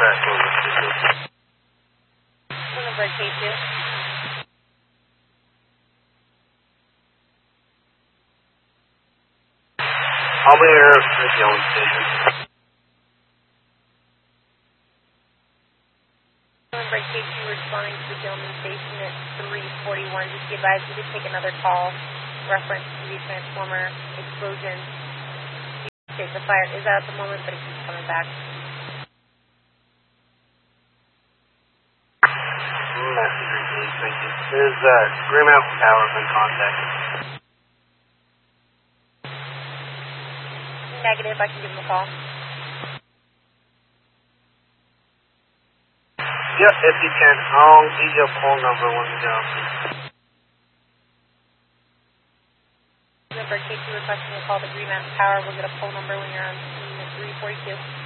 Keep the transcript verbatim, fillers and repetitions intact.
back over. Phone number K two. I'll be here at the only station. Phone number K two responding to the Gilman station at three forty-one. Just be advised we did take another call. Reference to the transformer explosion. Okay, the fire is out at the moment, but it keeps coming back. Messenger, thank you. Is uh, Green Mountain Power been contacted? Negative, I can give them a call. Yep, if you can. I'll give you a phone number when we get off. Number K two requesting a call to Green Mountain Power. We'll get a phone number when you're on scene at three forty-two.